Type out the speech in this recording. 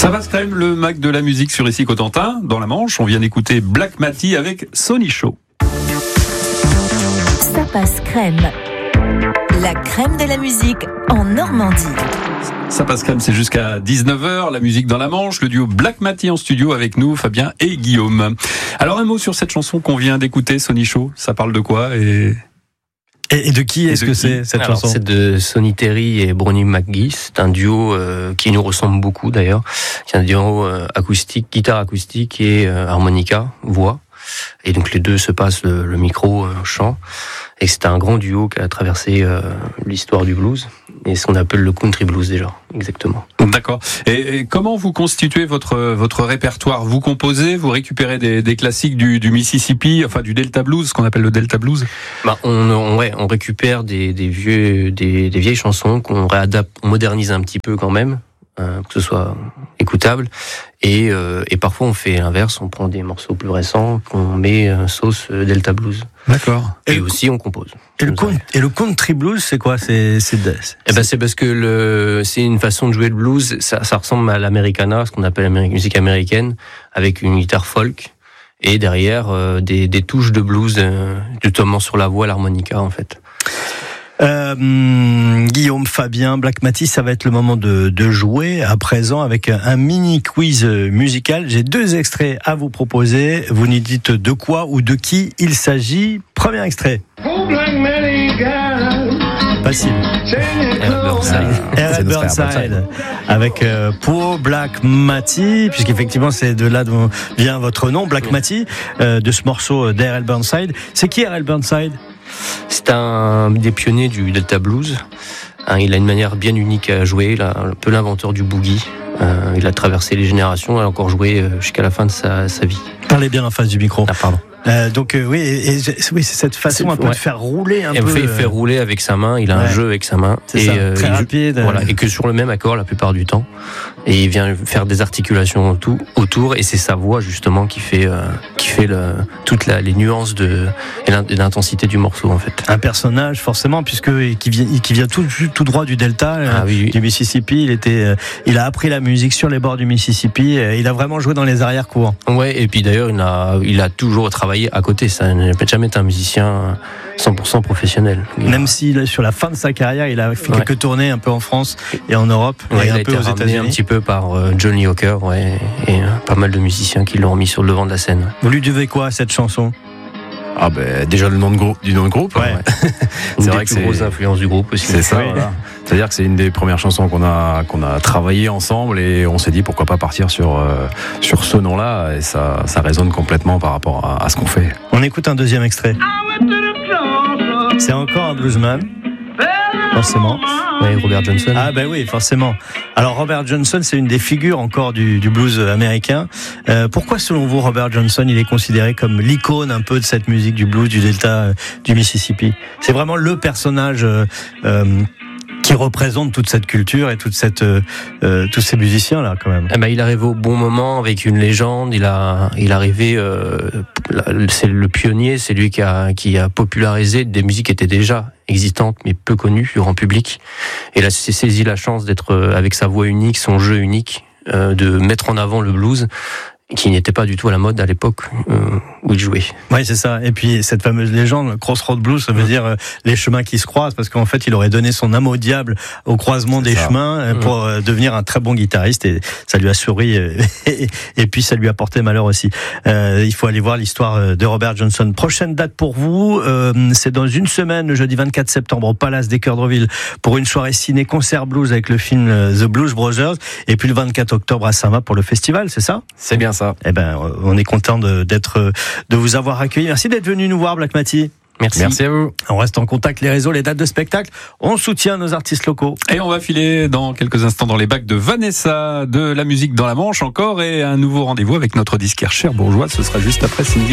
Ça passe crème, le Mac de la musique sur ici Cotentin, dans la Manche. On vient d'écouter Black Matty avec Sony Show. Ça passe crème. La crème de la musique en Normandie. Ça passe crème, c'est jusqu'à 19h, la musique dans la Manche, le duo Black Matty en studio avec nous, Fabien et Guillaume. Alors un mot sur cette chanson qu'on vient d'écouter, Sony Show, ça parle de quoi et de qui est-ce que c'est cette chanson ? C'est de Sonny Terry et Bronnie McGee. C'est un duo qui nous ressemble beaucoup d'ailleurs. C'est un duo acoustique, guitare acoustique et harmonica, voix. Et donc les deux se passent le micro, chant. Et c'est un grand duo qui a traversé l'histoire du blues et ce qu'on appelle le country blues déjà, exactement. D'accord. Et comment vous constituez votre répertoire ? Vous composez, vous récupérez des classiques du Mississippi, enfin du Delta Blues, ce qu'on appelle le Delta Blues ? On récupère des vieilles chansons qu'on réadapte, on modernise un petit peu quand même. Pour que ce soit écoutable et parfois on fait l'inverse, on prend des morceaux plus récents qu'on met sauce Delta Blues. D'accord. Et aussi on compose. Et le country blues, c'est quoi ? C'est parce que c'est une façon de jouer le blues. Ça ressemble à l'americana, ce qu'on appelle la musique américaine, avec une guitare folk et derrière des touches de blues, notamment sur la voix, l'harmonica en fait. Guillaume, Fabien, Black Matty, ça va être le moment de jouer à présent avec un mini quiz musical. J'ai 2 extraits à vous proposer. Vous nous dites de quoi ou de qui il s'agit. Premier extrait. Facile. Aaron Burnside avec pour Black Matty, puisqu'effectivement c'est de là dont vient votre nom, Black Matty, de ce morceau d'Aaron Burnside. C'est qui Aaron Burnside ? C'est un des pionniers du Delta Blues. Il a une manière bien unique à jouer. Il a un peu l'inventeur du boogie. Il a traversé les générations. Il a encore joué jusqu'à la fin de sa vie. Parlez bien en face du micro. Ah, pardon. Oui, c'est cette façon un peu de faire rouler un peu. Il fait rouler avec sa main. Il a un jeu avec sa main. C'est très rapide. Voilà, et que sur le même accord la plupart du temps. Et il vient faire des articulations autour. Et c'est sa voix justement qui fait toutes les nuances et l'intensité du morceau en fait. Un personnage forcément qui vient tout droit du Delta, du Mississippi. Il a appris la musique sur les bords du Mississippi. Il a vraiment joué dans les arrière-cours. Ouais. Et puis d'ailleurs il a toujours travaillé à côté, ça n'a jamais été un musicien 100% professionnel. Même s'il sur la fin de sa carrière, il a fait quelques tournées un peu en France et en Europe, et un peu aux États-Unis. Un petit peu par Johnny Hooker, et pas mal de musiciens qui l'ont remis sur le devant de la scène. Vous lui devez quoi à cette chanson ? Déjà le nom de groupe. Ouais. C'est vrai que c'est une grosse influence du groupe aussi. C'est ça. Voilà. C'est-à-dire que c'est une des premières chansons qu'on a travaillé ensemble et on s'est dit pourquoi pas partir sur ce nom-là, et ça résonne complètement par rapport à ce qu'on fait. On écoute un deuxième extrait. C'est encore un bluesman. Forcément. Oui, Robert Johnson. Ah oui, forcément. Alors Robert Johnson, c'est une des figures encore du blues américain. Pourquoi selon vous Robert Johnson, il est considéré comme l'icône un peu de cette musique du blues du Delta du Mississippi ? C'est vraiment le personnage qui représente toute cette culture et tous ces musiciens là quand même. Il arrive au bon moment avec une légende. Il arrivé, c'est le pionnier, c'est lui qui a popularisé des musiques qui étaient déjà existantes mais peu connues du grand public. Et là, c'est saisi la chance d'être avec sa voix unique, son jeu unique, de mettre en avant le blues, qui n'était pas du tout à la mode à l'époque où il jouait. Oui, c'est ça. Et puis cette fameuse légende, Crossroad Blues, ça veut dire les chemins qui se croisent, parce qu'en fait, il aurait donné son âme au diable au croisement des chemins pour devenir un très bon guitariste, et ça lui a souri et puis ça lui a porté malheur aussi. Il faut aller voir l'histoire de Robert Johnson. Prochaine date pour vous, c'est dans une semaine, le jeudi 24 septembre, au Palace des Cœurs de Ville, pour une soirée ciné-concert blues avec le film The Blues Brothers, et puis le 24 octobre à Saint-Va pour le festival, c'est ça ? C'est bien ça. On est content de vous avoir accueilli. Merci d'être venu nous voir, Black Matty. Merci à vous. On reste en contact, les réseaux, les dates de spectacle. On soutient nos artistes locaux. Et on va filer dans quelques instants dans les bacs de Vanessa, de la musique dans la Manche encore, et un nouveau rendez-vous avec notre disquaire cherbourgeois. Ce sera juste après Cindy.